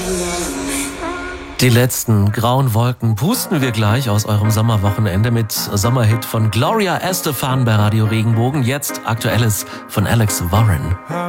Die letzten grauen Wolken pusten wir gleich aus eurem Sommerwochenende mit Sommerhit von Gloria Estefan bei Radio Regenbogen. Jetzt Aktuelles von Alex Warren.